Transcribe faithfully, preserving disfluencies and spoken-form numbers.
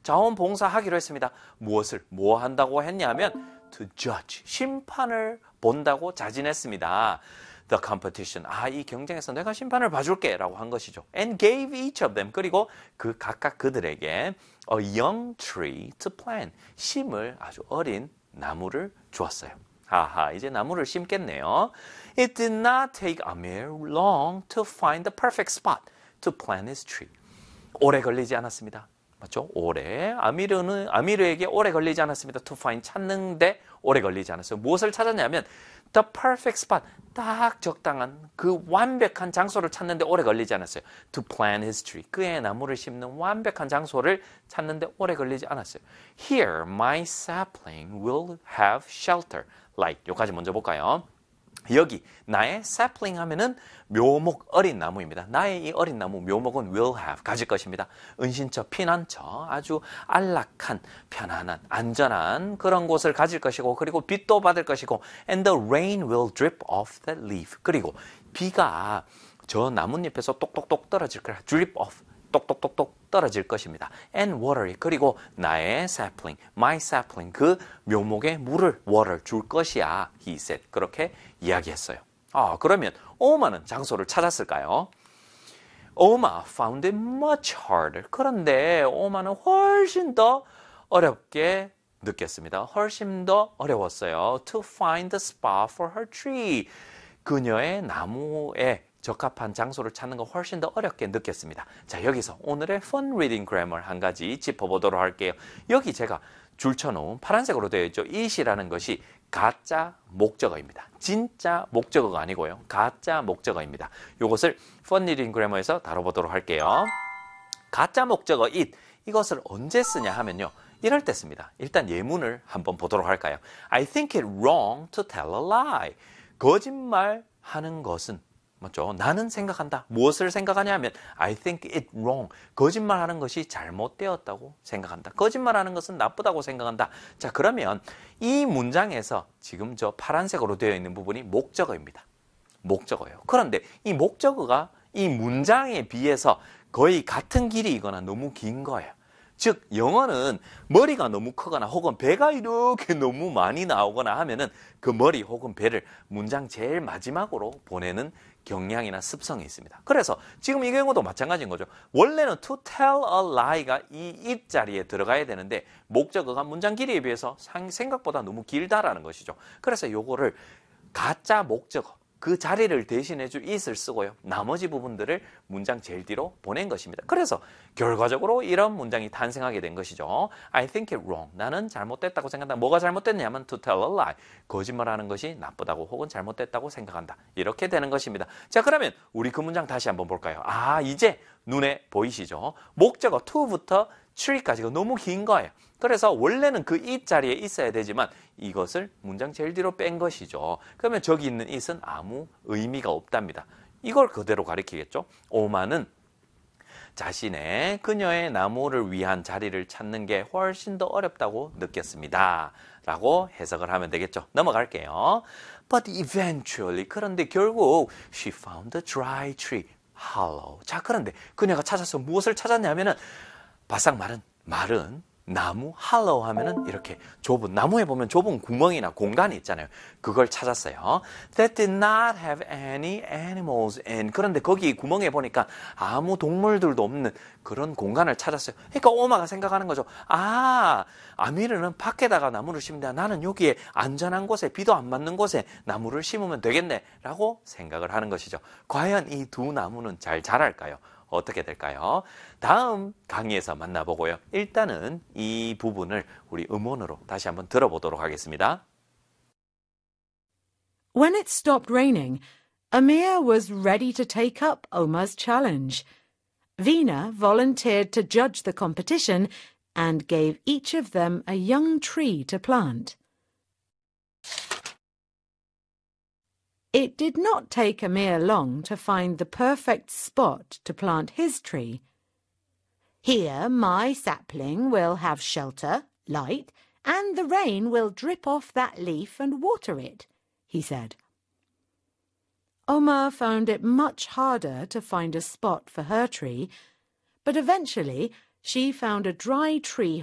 자원봉사하기로 했습니다. 무엇을 뭐 한다고 했냐면 to judge, 심판을 본다고 자진했습니다. The competition, 아, 이 경쟁에서 내가 심판을 봐줄게 라고 한 것이죠. And gave each of them, 그리고 그 각각 그들에게 a young tree to plant, 심을 아주 어린 나무를 주었어요. 아하, 이제 나무를 심겠네요. It did not take Amir long to find the perfect spot to plant his tree. 오래 걸리지 않았습니다. 맞죠? 오래. 아미르는, 아미르에게 오래 걸리지 않았습니다. To find, 찾는데 오래 걸리지 않았어요. 무엇을 찾았냐면 the perfect spot, 딱 적당한 그 완벽한 장소를 찾는데 오래 걸리지 않았어요. To plant his tree, 그의 나무를 심는 완벽한 장소를 찾는데 오래 걸리지 않았어요. Here, my sapling will have shelter, light. 여기까지 먼저 볼까요? 여기 나의 sapling 하면은 묘목, 어린 나무입니다. 나의 이 어린 나무, 묘목은 will have, 가질 것입니다. 은신처, 피난처, 아주 안락한, 편안한, 안전한 그런 곳을 가질 것이고, 그리고 빛도 받을 것이고, and the rain will drip off that leaf. 그리고 비가 저 나뭇잎에서 똑똑똑 떨어질 거야. drip off, 똑똑똑똑 떨어질 것입니다. And water, 그리고 나의 sapling, my sapling, 그 묘목에 물을, water 줄 것이야. He said, 그렇게 이야기했어요. 아, 그러면 오마는 장소를 찾았을까요? 오마 found it much harder. 그런데 오마는 훨씬 더 어렵게 느꼈습니다. 훨씬 더 어려웠어요. To find the spot for her tree. 그녀의 나무에 적합한 장소를 찾는 거 훨씬 더 어렵게 느꼈습니다. 자, 여기서 오늘의 fun reading grammar 한 가지 짚어보도록 할게요. 여기 제가 줄쳐놓은 파란색으로 되어 있죠. it이라는 것이 가짜 목적어입니다. 진짜 목적어가 아니고요. 가짜 목적어입니다. 이것을 fun reading grammar에서 다뤄보도록 할게요. 가짜 목적어 it, 이것을 언제 쓰냐 하면요. 이럴 때 씁니다. 일단 예문을 한번 보도록 할까요? I think it wrong to tell a lie. 거짓말하는 것은 맞죠? 나는 생각한다. 무엇을 생각하냐면 I think it wrong. 거짓말하는 것이 잘못되었다고 생각한다. 거짓말하는 것은 나쁘다고 생각한다. 자, 그러면 이 문장에서 지금 저 파란색으로 되어 있는 부분이 목적어입니다. 목적어예요. 그런데 이 목적어가 이 문장에 비해서 거의 같은 길이이거나 너무 긴 거예요. 즉 영어는 머리가 너무 크거나 혹은 배가 이렇게 너무 많이 나오거나 하면은 그 머리 혹은 배를 문장 제일 마지막으로 보내는 경향이나 습성이 있습니다. 그래서 지금 이 경우도 마찬가지인 거죠. 원래는 to tell a lie가 이 it 자리에 들어가야 되는데 목적어가 문장 길이에 비해서 생각보다 너무 길다라는 것이죠. 그래서 요거를 가짜 목적어, 그 자리를 대신해줄 it을 쓰고요. 나머지 부분들을 문장 제일 뒤로 보낸 것입니다. 그래서 결과적으로 이런 문장이 탄생하게 된 것이죠. I think it wrong. 나는 잘못됐다고 생각한다. 뭐가 잘못됐냐면 to tell a lie. 거짓말하는 것이 나쁘다고 혹은 잘못됐다고 생각한다. 이렇게 되는 것입니다. 자, 그러면 우리 그 문장 다시 한번 볼까요? 아, 이제 눈에 보이시죠? 목적어 to부터 tree까지가 너무 긴 거예요. 그래서 원래는 그 it 자리에 있어야 되지만 이것을 문장 제일 뒤로 뺀 것이죠. 그러면 저기 있는 it은 아무 의미가 없답니다. 이걸 그대로 가리키겠죠. 오마는 자신의 그녀의 나무를 위한 자리를 찾는 게 훨씬 더 어렵다고 느꼈습니다. 라고 해석을 하면 되겠죠. 넘어갈게요. But eventually, 그런데 결국 she found a dry tree, hollow. 자, 그런데 그녀가 찾아서 무엇을 찾았냐면은 바싹 마른 마른 나무, hollow 하면은 이렇게 좁은, 나무에 보면 좁은 구멍이나 공간이 있잖아요. 그걸 찾았어요. That did not have any animals in. 그런데 거기 구멍에 보니까 아무 동물들도 없는 그런 공간을 찾았어요. 그러니까 오마가 생각하는 거죠. 아, 아미르는 밖에다가 나무를 심는데 나는 여기에 안전한 곳에, 비도 안 맞는 곳에 나무를 심으면 되겠네 라고 생각을 하는 것이죠. 과연 이 두 나무는 잘 자랄까요? 어떻게 될까요? 다음 강의에서 만나보고요. 일단은 이 부분을 우리 음원으로 다시 한번 들어보도록 하겠습니다. When it stopped raining, Amir was ready to take up Omar's challenge. Veena volunteered to judge the competition and gave each of them a young tree to plant. It did not take Amir long to find the perfect spot to plant his tree. Here my sapling will have shelter, light, and the rain will drip off that leaf and water it, he said. Omar found it much harder to find a spot for her tree, but eventually she found a dry tree